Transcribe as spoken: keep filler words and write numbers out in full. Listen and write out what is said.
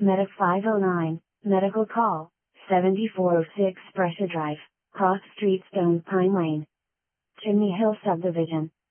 Medic five oh nine, Medical Call, seventy-four oh six Brescia Drive, Cross Street, Stone Pine Lane, Chimney Hill Subdivision.